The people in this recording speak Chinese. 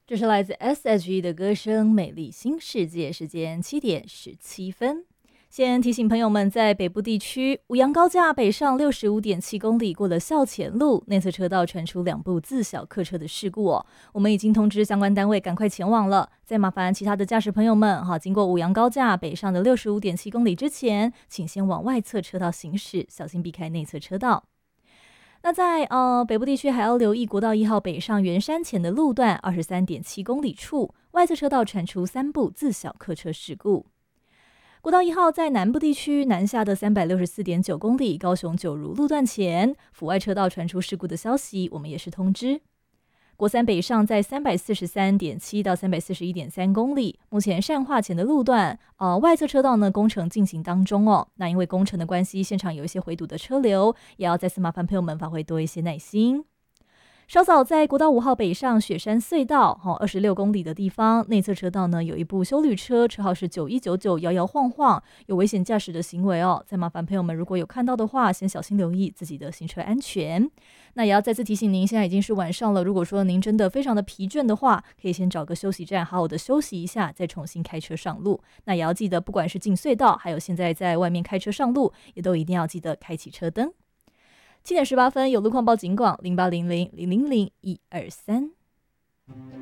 这是来自 S.H.E 的歌声《美丽新世界》，时间7:17。先提醒朋友们，在北部地区五杨高架北上65.7公里，过了校前路，内侧车道传出2部自小客车的事故哦。我们已经通知相关单位赶快前往了。再麻烦其他的驾驶朋友们，经过五杨高架北上的65.7公里之前，请先往外侧车道行驶，小心避开内侧车道。那在北部地区还要留意国道1号北上圆山前的路段23.7公里处，外侧车道传出3部自小客车事故。国道1号在南部地区南下的364.9公里，高雄九如路段前，府外车道传出事故的消息，我们也是通知。国三北上在343.7到341.3公里，目前善化前的路段，外侧车道呢工程进行当中哦。那因为工程的关系，现场有一些回堵的车流，也要再次麻烦朋友们发挥多一些耐心。稍早在国道5号北上雪山隧道26公里的地方，内侧车道呢有一部休旅车，车号是9199，摇摇晃晃，有危险驾驶的行为哦。再麻烦朋友们如果有看到的话，先小心留意自己的行车安全。那也要再次提醒您，现在已经是晚上了，如果说您真的非常的疲倦的话，可以先找个休息站好好的休息一下，再重新开车上路。那也要记得，不管是进隧道，还有现在在外面开车上路，也都一定要记得开启车灯。7:18有路况报警广0800000123。